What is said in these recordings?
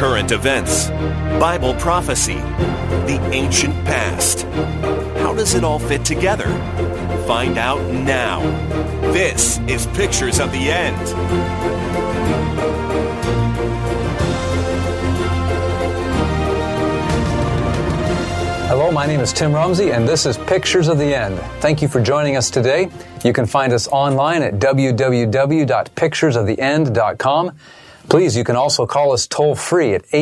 current events, Bible prophecy, the ancient past. How does it all fit together? Find out now. This is Pictures of the End. Hello, my name is Tim Rumsey, and this is Pictures of the End. Thank you for joining us today. You can find us online at www.picturesoftheend.com. Please, you can also call us toll-free at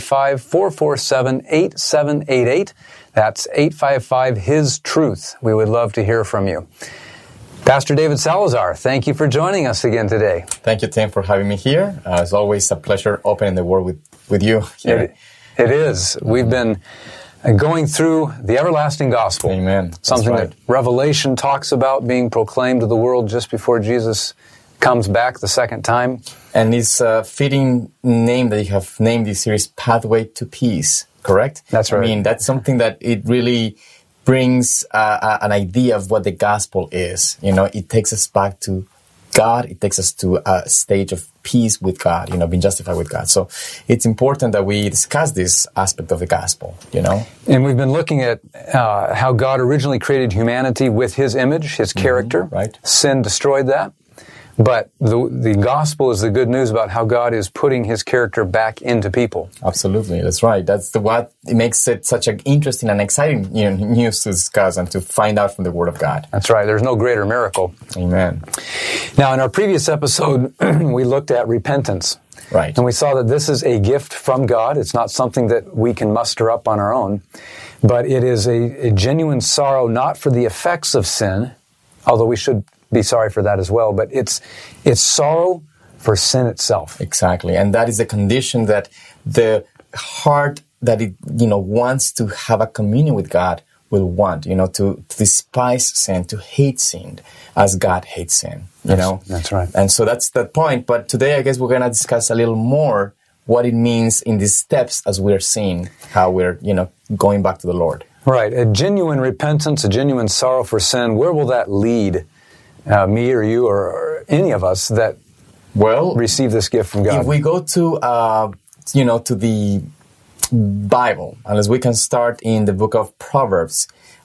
855-447-8788. That's 855-HIS-TRUTH. We would love to hear from you. Pastor David Salazar, thank you for joining us again today. Thank you, Tim, for having me here. It's always a pleasure opening the Word with you here. It is. We've been going through the everlasting gospel. Amen. Something that Revelation talks about being proclaimed to the world just before Jesus comes back the second time. And it's a fitting name that you have named this series, Pathway to Peace, correct? That's right. I mean, that's something that it really brings an idea of what the gospel is. You know, it takes us back to God. It takes us to a stage of peace with God, being justified with God. So it's important that we discuss this aspect of the gospel, And we've been looking at how God originally created humanity with His image, His character. Right. Sin destroyed that. But the gospel is the good news about how God is putting His character back into people. Absolutely, that's right. That's what it makes it such an interesting and exciting news to discuss and to find out from the Word of God. That's right. There's no greater miracle. Amen. Now, in our previous episode, we looked at repentance. Right. And we saw that this is a gift from God. It's not something that we can muster up on our own, but it is a genuine sorrow not for the effects of sin, although we should be sorry for that as well, but it's sorrow for sin itself. Exactly. And that is the condition that the heart that it, wants to have a communion with God will want, to despise sin, to hate sin as God hates sin, That's right. And so that's that point. But today, I guess we're going to discuss a little more what it means in these steps as we're seeing how we're, going back to the Lord. Right. A genuine repentance, a genuine sorrow for sin, where will that lead me or you or any of us that receive this gift from God? If we go to, to the Bible, unless we can start in the book of Proverbs,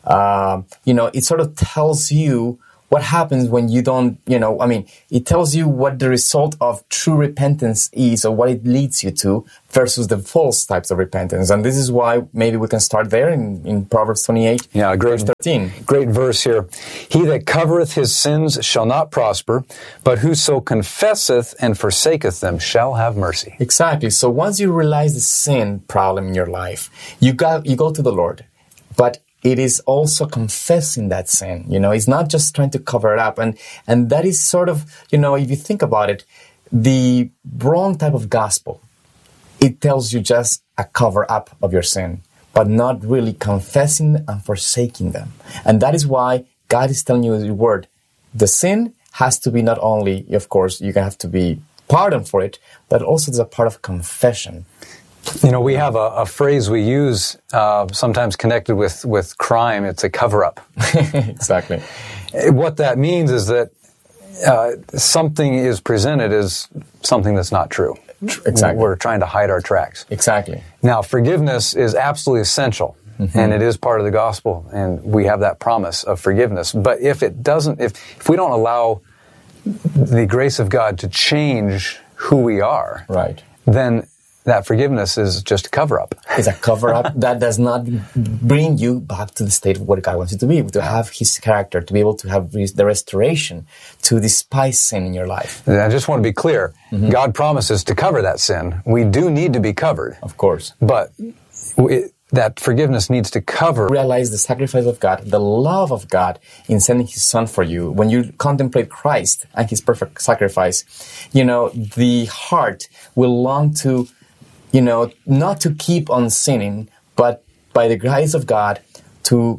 it sort of tells you what happens when you don't, it tells you what the result of true repentance is or what it leads you to versus the false types of repentance. And this is why maybe we can start there in Proverbs 28, verse 13. Great verse here. He that covereth his sins shall not prosper, but whoso confesseth and forsaketh them shall have mercy. Exactly. So once you realize the sin problem in your life, you go to the Lord, but it is also confessing that sin. It's not just trying to cover it up. And that is sort of, if you think about it, the wrong type of gospel. It tells you just a cover up of your sin, but not really confessing and forsaking them. And that is why God is telling you the word. The sin has to be not only, of course, you have to be pardoned for it, but also there's a part of confession. We have a phrase we use sometimes connected with crime. It's a cover-up. Exactly. What that means is that something is presented as something that's not true. Exactly. We're trying to hide our tracks. Exactly. Now, forgiveness is absolutely essential, and it is part of the gospel, and we have that promise of forgiveness. But if we don't allow the grace of God to change who we are, right, then that forgiveness is just a cover-up. It's a cover-up that does not bring you back to the state of what God wants you to be, to have His character, to be able to have the restoration, to despise sin in your life. And I just want to be clear. God promises to cover that sin. We do need to be covered. Of course. But that forgiveness needs to cover. Realize the sacrifice of God, the love of God in sending His Son for you. When you contemplate Christ and His perfect sacrifice, the heart will long to not to keep on sinning, but by the grace of God to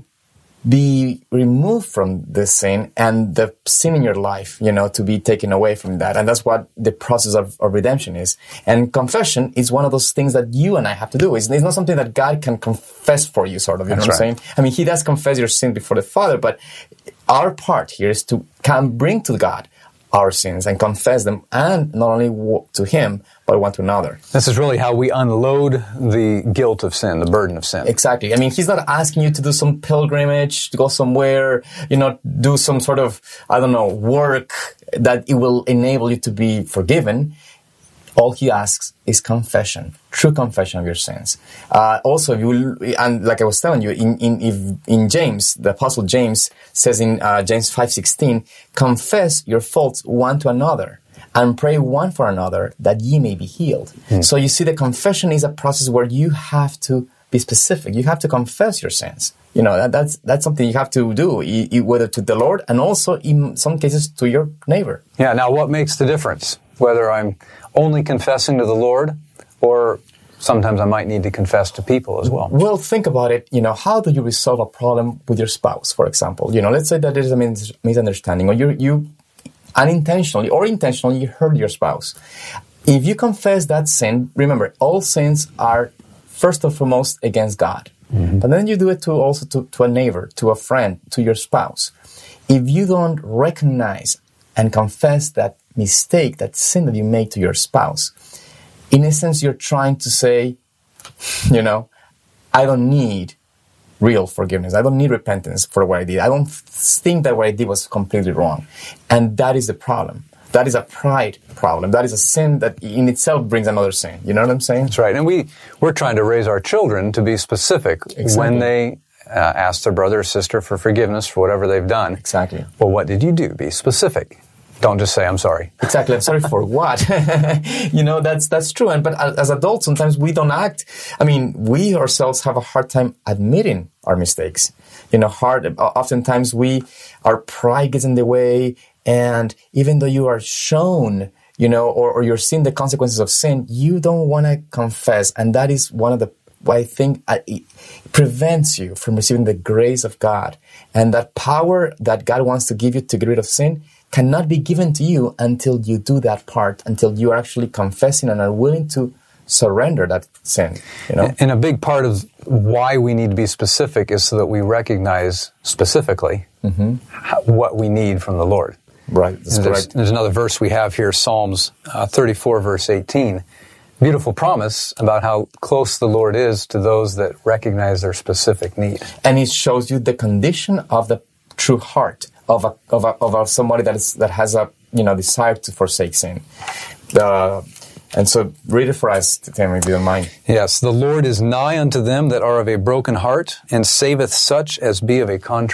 be removed from the sin and the sin in your life, to be taken away from that. And that's what the process of redemption is. And confession is one of those things that you and I have to do. It's not something that God can confess for you, sort of, you know what I'm saying? I mean, He does confess your sin before the Father, but our part here is to bring to God our sins and confess them, and not only to Him, but one to another. This is really how we unload the guilt of sin, the burden of sin. Exactly. I mean, He's not asking you to do some pilgrimage, to go somewhere, do some sort of, work that it will enable you to be forgiven. All He asks is confession, true confession of your sins. Also, and like I was telling you, in James, the Apostle James says in James 5:16, confess your faults one to another and pray one for another that ye may be healed. So you see, the confession is a process where you have to be specific. You have to confess your sins. That's something you have to do, whether to the Lord and also in some cases to your neighbor. Yeah, now what makes the difference? Whether I'm only confessing to the Lord, or sometimes I might need to confess to people as well. Well, think about it. How do you resolve a problem with your spouse, for example? Let's say that there's a misunderstanding, or you unintentionally or intentionally hurt your spouse. If you confess that sin, remember, all sins are first and foremost against God. Mm-hmm. But then you do it to a neighbor, to a friend, to your spouse. If you don't recognize and confess that mistake, that sin that you make to your spouse, in essence, you're trying to say, I don't need real forgiveness. I don't need repentance for what I did. I don't think that what I did was completely wrong. And that is the problem. That is a pride problem. That is a sin that in itself brings another sin. You know what I'm saying? That's right. And we're trying to raise our children to be specific when they ask their brother or sister for forgiveness for whatever they've done. Exactly. Well, what did you do? Be specific. Don't just say, I'm sorry. Exactly. I'm sorry for what? That's true. But as adults, sometimes we don't act. I mean, we ourselves have a hard time admitting our mistakes. Oftentimes our pride gets in the way. And even though you are shown, or you're seeing the consequences of sin, you don't want to confess. And that is one of the, I think, it prevents you from receiving the grace of God. And that power that God wants to give you to get rid of sin cannot be given to you until you do that part, until you are actually confessing and are willing to surrender that sin. And a big part of why we need to be specific is so that we recognize specifically what we need from the Lord. Right, that's correct. There's another verse we have here, Psalms 34, verse 18. Beautiful promise about how close the Lord is to those that recognize their specific need. And it shows you the condition of the true heart of somebody that has a desire to forsake sin. And so read it for us, Tim, if you don't mind. Yes, the Lord is nigh unto them that are of a broken heart, and saveth such as be of a contrite